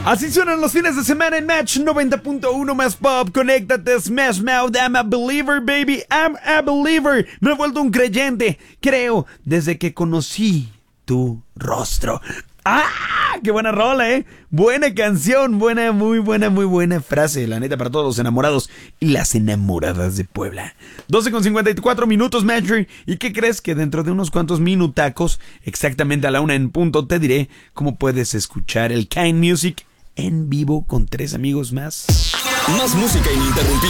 Así suenan los fines de semana en Match 90.1 más pop. Conéctate, Smash Mouth. I'm a believer, baby. I'm a believer. Me he vuelto un creyente. Creo desde que conocí tu rostro. ¡Ah! ¡Qué buena rola, Buena canción, muy buena frase. La neta, para todos los enamorados y las enamoradas de Puebla. 12:54 minutos, Matcher. ¿Y qué crees? Que dentro de unos cuantos minutacos, exactamente a la 1 en punto, te diré cómo puedes escuchar el Kind Music en vivo con 3 amigos más. Más música ininterrumpida.